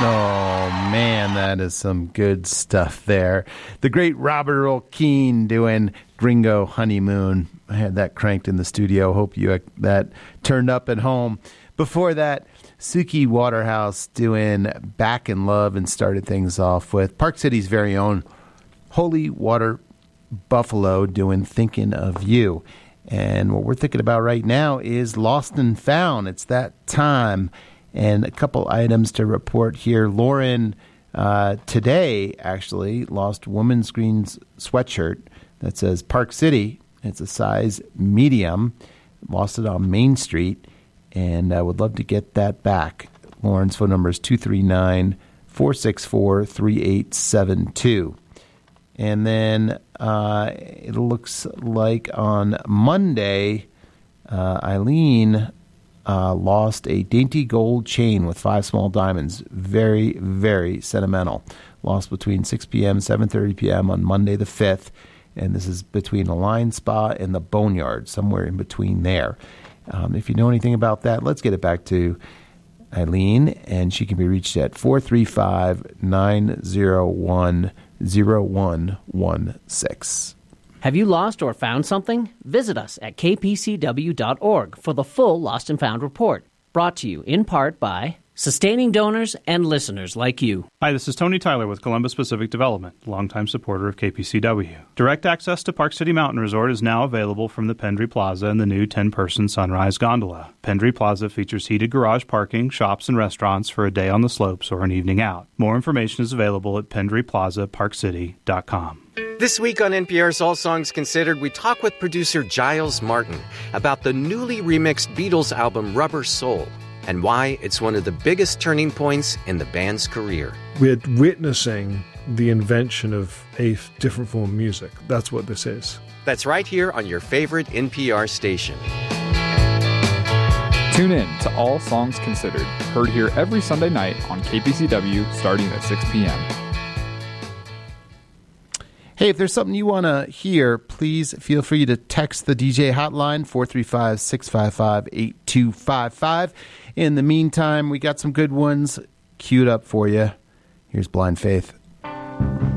Oh, man, that is some good stuff there. The great Robert Earl Keen doing Gringo Honeymoon. I had that cranked in the studio. Hope you that turned up at home. Before that, Suki Waterhouse doing Back in Love, and started things off with Park City's very own Holy Water Buffalo doing Thinking of You. And what we're thinking about right now is Lost and Found. It's that time. And a couple items to report here. Lauren, today, actually, lost woman's green sweatshirt that says Park City. It's a size medium. Lost it on Main Street, and I would love to get that back. Lauren's phone number is 239-464-3872. And then it looks like on Monday, Eileen lost a dainty gold chain with 5 small diamonds. Very, very sentimental. Lost between 6 p.m. and 7:30 p.m. on Monday the 5th. And this is between the Lion Spa and the Boneyard, somewhere in between there. If you know anything about that, let's get it back to Eileen. And she can be reached at 435-901-0116. Have you lost or found something? Visit us at kpcw.org for the full Lost and Found report. Brought to you in part by sustaining donors and listeners like you. Hi, this is Tony Tyler with Columbus Pacific Development, longtime supporter of KPCW. Direct access to Park City Mountain Resort is now available from the Pendry Plaza and the new 10-person Sunrise Gondola. Pendry Plaza features heated garage parking, shops, and restaurants for a day on the slopes or an evening out. More information is available at pendryplazaparkcity.com. This week on NPR's All Songs Considered, we talk with producer Giles Martin about the newly remixed Beatles album Rubber Soul and why it's one of the biggest turning points in the band's career. We're witnessing the invention of a different form of music. That's what this is. That's right here on your favorite NPR station. Tune in to All Songs Considered, heard here every Sunday night on KPCW starting at 6 p.m. Hey, if there's something you want to hear, please feel free to text the DJ hotline, 435-655-8255. In the meantime, we got some good ones queued up for you. Here's Blind Faith.